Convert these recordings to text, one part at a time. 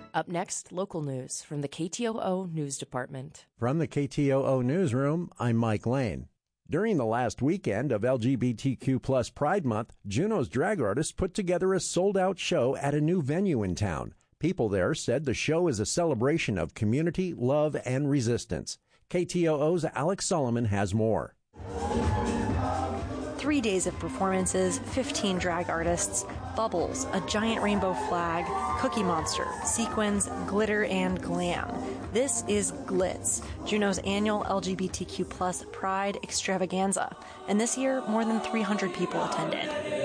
Up next, local news from the KTOO News Department. From the KTOO Newsroom, I'm Mike Lane. During the last weekend of LGBTQ plus Pride Month, Juneau's drag artists put together a sold-out show at a new venue in town. People there said the show is a celebration of community, love, and resistance. KTOO's Alex Solomon has more. 3 days of performances, 15 drag artists, bubbles, a giant rainbow flag, Cookie Monster, sequins, glitter, and glam. This is Glitz, Juneau's annual LGBTQ plus Pride extravaganza. And this year, more than 300 people attended.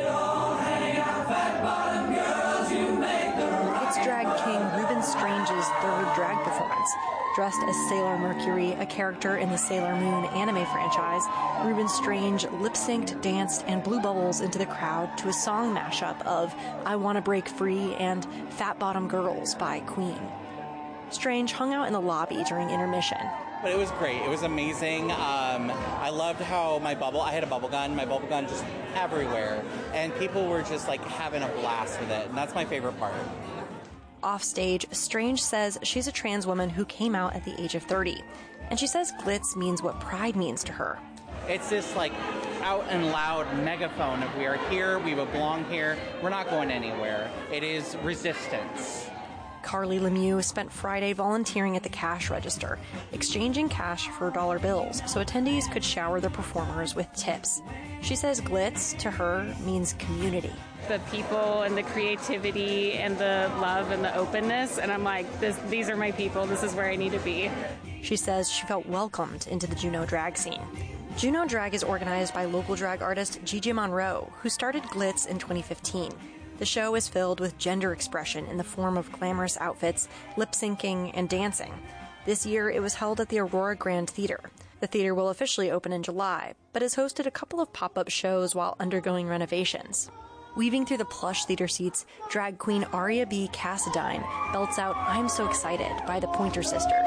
It's drag king Ruben Strange's third drag performance. Dressed as Sailor Mercury, a character in the Sailor Moon anime franchise, Ruben Strange lip-synced, danced, and blew bubbles into the crowd to a song mashup of I Wanna Break Free and Fat Bottom Girls by Queen. Strange hung out in the lobby during intermission. But it was great. It was amazing. I loved how I had a bubble gun. My bubble gun just everywhere. And people were just like having a blast with it. And that's my favorite part. Offstage, Strange says she's a trans woman who came out at the age of 30. And she says Glitz means what pride means to her. It's this like out and loud megaphone of we are here, we belong here, we're not going anywhere. It is resistance. Carly Lemieux spent Friday volunteering at the cash register, exchanging cash for dollar bills so attendees could shower the performers with tips. She says Glitz, to her, means community. The people and the creativity and the love and the openness, and I'm like, these are my people, this is where I need to be. She says she felt welcomed into the Juneau drag scene. Juneau Drag is organized by local drag artist Gigi Monroe, who started Glitz in 2015. The show is filled with gender expression in the form of glamorous outfits, lip-syncing, and dancing. This year, it was held at the Aurora Grand Theater. The theater will officially open in July, but has hosted a couple of pop-up shows while undergoing renovations. Weaving through the plush theater seats, drag queen Aria B. Cassadine belts out I'm So Excited by the Pointer Sisters.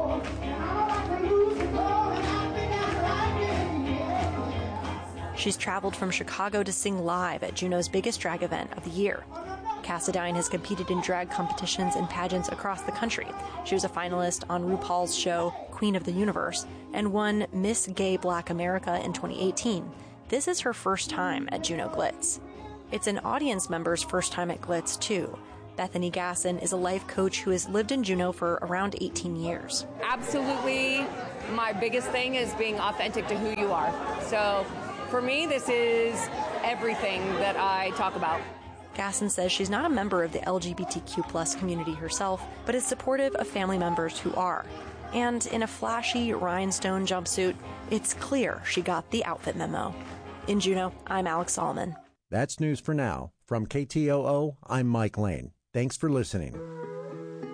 She's traveled from Chicago to sing live at Juneau's biggest drag event of the year. Cassadine has competed in drag competitions and pageants across the country. She was a finalist on RuPaul's show Queen of the Universe and won Miss Gay Black America in 2018. This is her first time at Juneau Glitz. It's an audience member's first time at Glitz, too. Bethany Gasson is a life coach who has lived in Juneau for around 18 years. Absolutely, my biggest thing is being authentic to who you are. So for me, this is everything that I talk about. Gasson says she's not a member of the LGBTQ plus community herself, but is supportive of family members who are. And in a flashy rhinestone jumpsuit, it's clear she got the outfit memo. In Juneau, I'm Alex Solomon. That's news for now. From KTOO, I'm Mike Lane. Thanks for listening.